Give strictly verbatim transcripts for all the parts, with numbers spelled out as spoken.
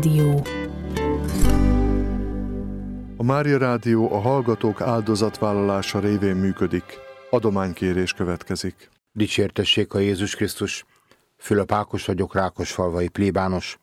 Rádió. A Mária Rádió a hallgatók áldozatvállalása révén működik. Adománykérés következik. Dicsértessék a Jézus Krisztus! Fülöp Ákos vagyok, rákosfalvai plébános.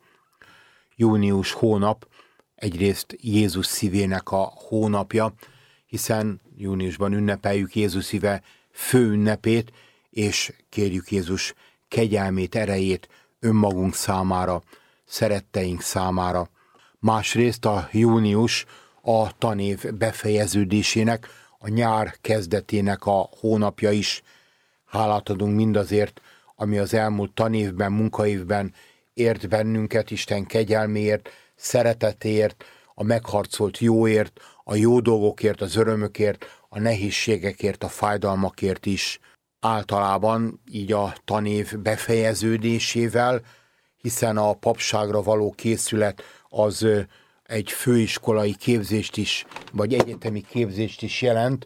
Június hónap egyrészt Jézus szívének a hónapja, hiszen júniusban ünnepeljük Jézus szíve fő ünnepét, és kérjük Jézus kegyelmét, erejét önmagunk számára, szeretteink számára. Másrészt a június a tanév befejeződésének, a nyár kezdetének a hónapja is. Hálát adunk mindazért, ami az elmúlt tanévben, munkaévben ért bennünket, Isten kegyelméért, szeretetéért, a megharcolt jóért, a jó dolgokért, az örömökért, a nehézségekért, a fájdalmakért is. Általában így a tanév befejeződésével, hiszen a papságra való készület az egy főiskolai képzést is, vagy egyetemi képzést is jelent,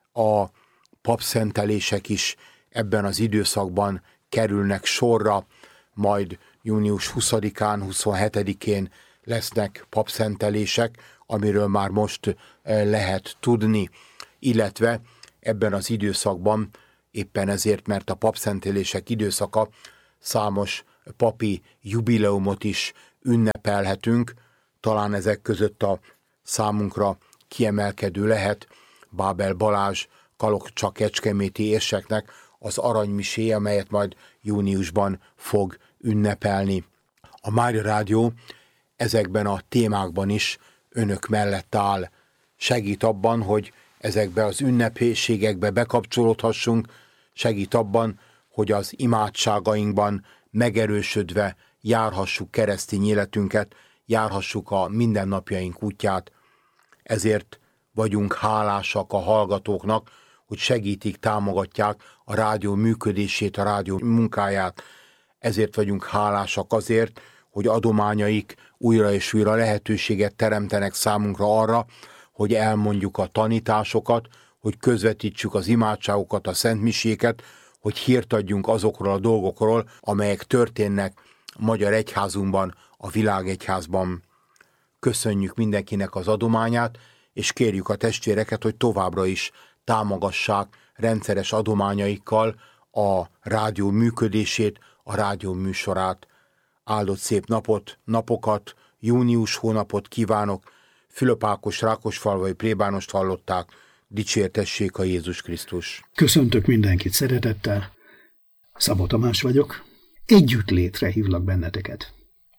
a papszentelések is ebben az időszakban kerülnek sorra, majd június huszadikán, huszonhetedikén lesznek papszentelések, amiről már most lehet tudni, illetve ebben az időszakban, éppen ezért, mert a papszentelések időszaka, számos papi jubileumot is ünnepelhetünk, talán ezek között a számunkra kiemelkedő lehet Bábel Balázs Kalocsa-kecskeméti érseknek az aranymisé, amelyet majd júniusban fog ünnepelni. A Mária Rádió ezekben a témákban is önök mellett áll. Segít abban, hogy ezekbe az ünnepségekbe bekapcsolódhassunk, segít abban, hogy az imádságainkban megerősödve járhassuk keresztény életünket, járhassuk a mindennapjaink útját. Ezért vagyunk hálásak a hallgatóknak, hogy segítik, támogatják a rádió működését, a rádió munkáját. Ezért vagyunk hálásak azért, hogy adományaik újra és újra lehetőséget teremtenek számunkra arra, hogy elmondjuk a tanításokat, hogy közvetítsük az imádságokat, a szentmiséket, hogy hírt adjunk azokról a dolgokról, amelyek történnek a magyar egyházunkban, a világegyházban. Köszönjük mindenkinek az adományát, és kérjük a testvéreket, hogy továbbra is támogassák rendszeres adományaikkal a rádió működését, a rádió műsorát. Áldott szép napot, napokat, június hónapot kívánok. Fülöp Ákos rákosfalvai plébánost hallották. Dicsértessék a Jézus Krisztus! Köszöntök mindenkit szeretettel. Szabó Tamás vagyok. Együttlétre hívlak benneteket.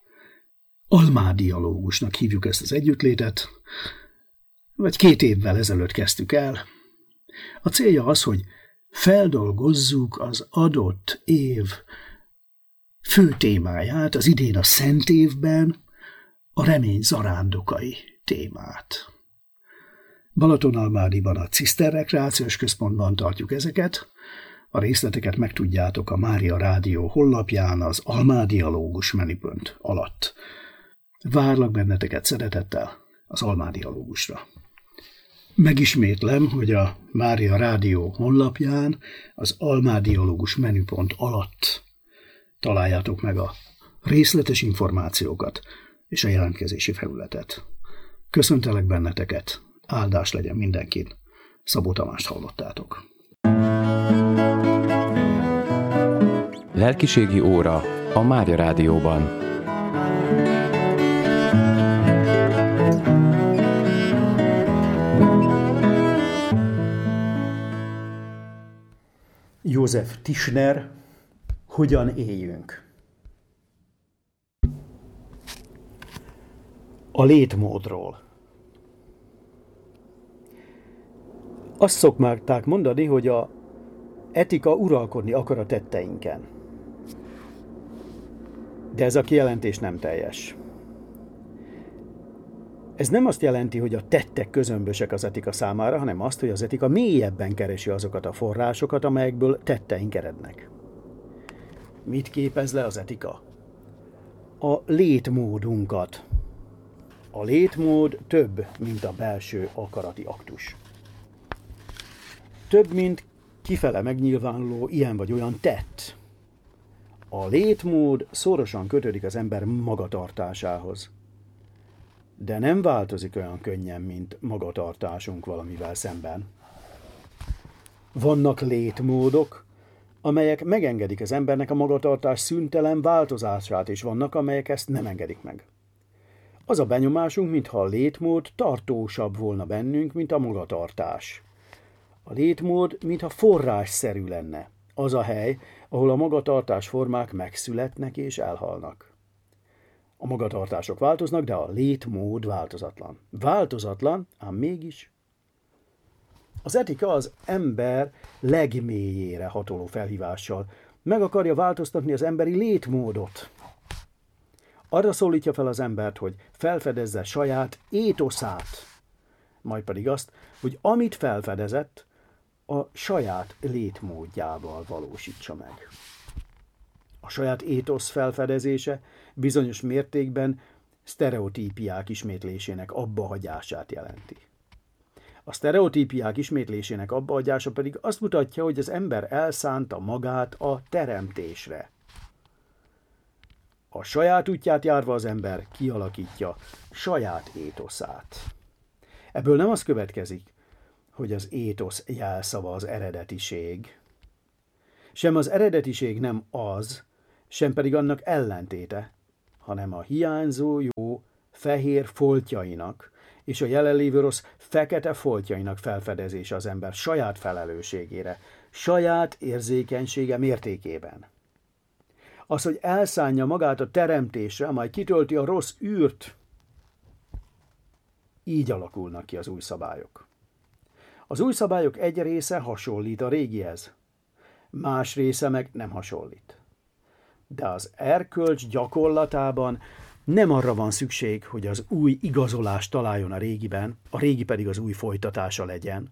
Almádialógusnak hívjuk ezt az együttlétet, vagy két évvel ezelőtt kezdtük el. A célja az, hogy feldolgozzuk az adott év fő témáját, az idén a Szent évben a remény zarándokai témát. Balatonalmádiban a Ciszter Rekreációs Központban tartjuk ezeket. A részleteket megtudjátok a Mária Rádió honlapján az Almádialógus menüpont alatt. Várlak benneteket szeretettel az Almádialógusra. Megismétlem, hogy a Mária Rádió honlapján az Almádialógus menüpont alatt találjátok meg a részletes információkat és a jelentkezési felületet. Köszöntelek benneteket, áldás legyen mindenkin. Szabó Tamást hallottátok. Lelkiségi óra a Mária Rádióban. József Tischner, hogyan éljünk? A létmódról. Azt szokták mondani, hogy a etika uralkodni akar a tetteinken. De ez a kijelentés nem teljes. Ez nem azt jelenti, hogy a tettek közömbösek az etika számára, hanem azt, hogy az etika mélyebben keresi azokat a forrásokat, amelyekből tetteink erednek. Mit képez le az etika? A létmódunkat. A létmód több, mint a belső akarati aktus. Több, mint kifele megnyilvánuló ilyen vagy olyan tett. A létmód szorosan kötődik az ember magatartásához. de nem változik olyan könnyen, mint magatartásunk valamivel szemben. Vannak létmódok, amelyek megengedik az embernek a magatartás szüntelen változását, és vannak, amelyek ezt nem engedik meg. Az a benyomásunk, mintha a létmód tartósabb volna bennünk, mint a magatartás. A létmód, mintha forrásszerű lenne. Az a hely, ahol a magatartás formák megszületnek és elhalnak. A magatartások változnak, de a létmód változatlan. Változatlan, ám mégis. Az etika az ember legmélyére hatoló felhívással meg akarja változtatni az emberi létmódot. Arra szólítja fel az embert, hogy felfedezze saját étoszát, majd pedig azt, hogy amit felfedezett, a saját létmódjával valósítsa meg. A saját étosz felfedezése bizonyos mértékben sztereotípiák ismétlésének abbahagyását jelenti. A sztereotípiák ismétlésének abbahagyása pedig azt mutatja, hogy az ember elszánta magát a teremtésre. A saját útját járva az ember kialakítja saját étoszát. Ebből nem az következik, hogy az étosz jelszava az eredetiség. Sem az eredetiség nem az, sem pedig annak ellentéte, hanem a hiányzó jó fehér foltjainak és a jelenlévő rossz fekete foltjainak felfedezése az ember saját felelősségére, saját érzékenysége mértékében. Az, hogy elszánja magát a teremtésre, majd kitölti a rossz űrt, így alakulnak ki az új szabályok. Az új szabályok egy része hasonlít a régihez, más része meg nem hasonlít. De az erkölcs gyakorlatában nem arra van szükség, hogy az új igazolást találjon a régiben, a régi pedig az új folytatása legyen.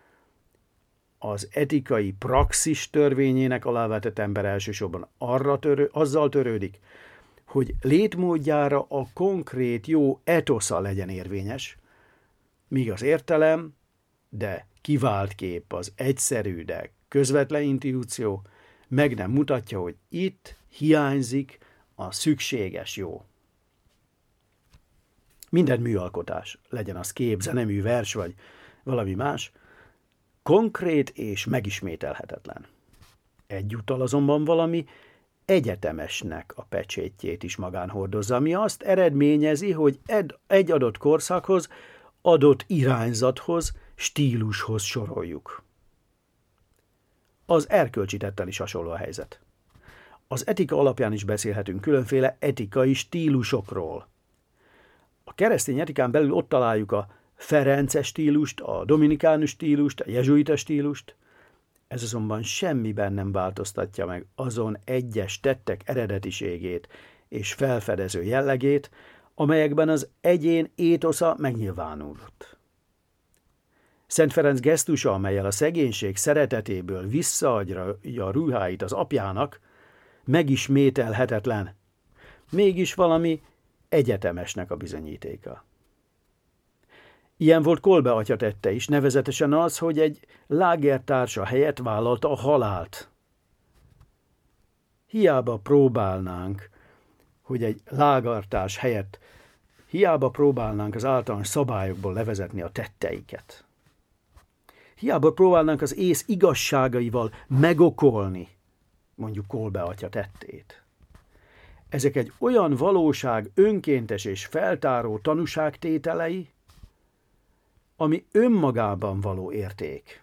Az etikai praxis törvényének alávetett ember elsősorban arra törő, azzal törődik, hogy létmódjára a konkrét jó etosza legyen érvényes, míg az értelem, de kivált kép, az egyszerű, de közvetlen intuíció meg nem mutatja, hogy itt hiányzik a szükséges jó. Minden műalkotás, legyen az kép, zenemű, vers vagy valami más, konkrét és megismételhetetlen. Egyúttal azonban valami egyetemesnek a pecsétjét is magán hordozza, ami azt eredményezi, hogy egy adott korszakhoz, adott irányzathoz, stílushoz soroljuk. Az erkölcsi tetten is hasonló a helyzet. Az etika alapján is beszélhetünk különféle etikai stílusokról. A keresztény etikán belül ott találjuk a ferences stílust, a dominikánus stílust, a jezsuita stílust. Ez azonban semmiben nem változtatja meg azon egyes tettek eredetiségét és felfedező jellegét, amelyekben az egyén étosza megnyilvánulott. Szent Ferenc gesztusa, amellyel a szegénység szeretetéből visszaadja a ruháit az apjának, megismételhetetlen, mégis valami egyetemesnek a bizonyítéka. Ilyen volt Kolbe atya tette is, nevezetesen az, hogy egy lágertársa helyett vállalta a halált. Hiába próbálnánk, hogy egy lágertárs helyett, hiába próbálnánk az általános szabályokból levezetni a tetteiket. Hiába próbálnánk az ész igazságaival megokolni, mondjuk Kolbe atya tettét. Ezek egy olyan valóság önkéntes és feltáró tanúságtételei, ami önmagában való érték.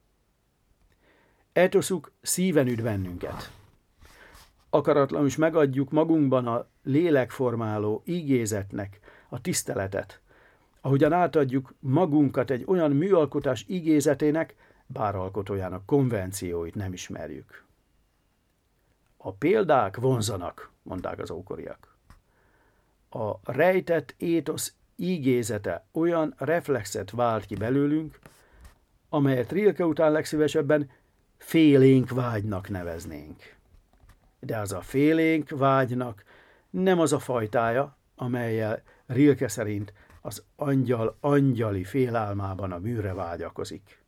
Etoszuk szíven üt bennünket. Akaratlanul is megadjuk magunkban a lélekformáló igézetnek a tiszteletet, ahogyan átadjuk magunkat egy olyan műalkotás igézetének, bár alkotójának konvencióit nem ismerjük. A példák vonzanak, mondták az ókoriak. A rejtett étosz ígézete olyan reflexet vált ki belőlünk, amelyet Rilke után legszívesebben félénk vágynak neveznénk. De az a félénk vágynak nem az a fajtája, amellyel Rilke szerint az angyal angyali félálmában a műre vágyakozik.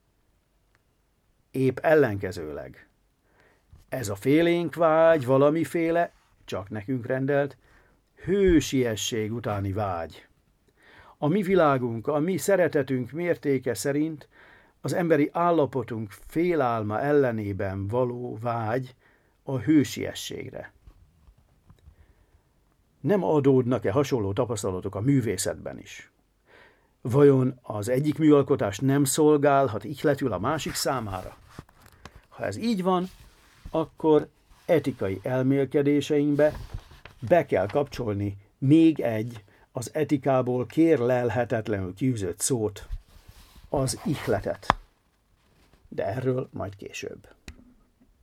Épp ellenkezőleg. Ez a félénk vágy valamiféle, csak nekünk rendelt, hősiesség utáni vágy. A mi világunk, a mi szeretetünk mértéke szerint az emberi állapotunk félálma ellenében való vágy a hősiességre. Nem adódnak-e hasonló tapasztalatok a művészetben is? Vajon az egyik műalkotás nem szolgálhat ihletül a másik számára? Ha ez így van, akkor etikai elmélkedéseinkbe be kell kapcsolni még egy, az etikából kérlelhetetlenül kiűzött szót, az ihletet. De erről majd később.